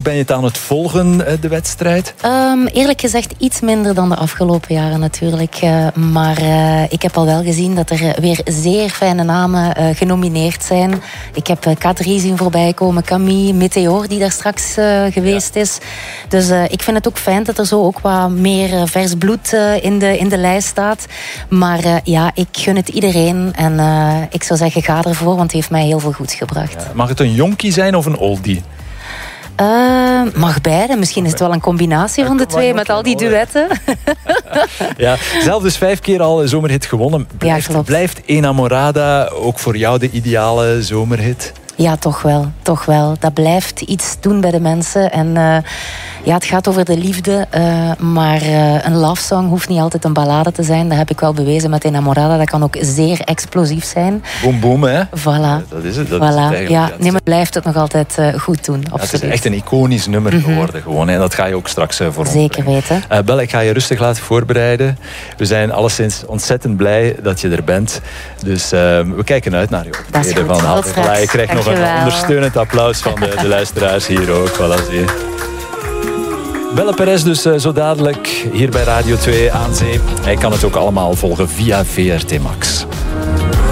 ben je het aan het volgen, de wedstrijd? Eerlijk gezegd iets minder dan de afgelopen jaren natuurlijk. Maar ik heb al wel gezien dat er weer zeer fijne namen genomineerd zijn. Ik heb K3 zien voorbij komen, Camille, Meteor die daar straks geweest is. Dus ik vind het ook fijn dat er zo ook wat meer vers bloed in de lijst staat. Maar ik gun het iedereen. En ik zou zeggen, ga ervoor, want het heeft mij heel veel goeds gebracht. Ja, mag het een jonkie zijn of een oldie? Mag beide. Misschien is het wel een combinatie van de twee met al die duetten. Ja, zelf dus 5 keer al zomerhit gewonnen. Blijft Enamorada ook voor jou de ideale zomerhit? Ja, toch wel. Dat blijft iets doen bij de mensen. En het gaat over de liefde. Maar een love song hoeft niet altijd een ballade te zijn. Dat heb ik wel bewezen met Enamorada. Dat kan ook zeer explosief zijn. Boom, boom, hè? Voilà. Dat is het. Dat voilà. is het eigenlijk. Ja, nee, maar blijft het nog altijd goed doen. Ja, het is echt een iconisch nummer geworden. Gewoon, en dat ga je ook straks voor ons zeker weten. Belle, ik ga je rustig laten voorbereiden. We zijn alleszins ontzettend blij dat je er bent. Dus we kijken uit naar je optreden van Halve Vlaai. Je krijgt nog een ondersteunend applaus van de luisteraars hier ook. Voilà, zie je. Belle Perez dus zo dadelijk hier bij Radio 2 aan zee. Hij kan het ook allemaal volgen via VRT Max.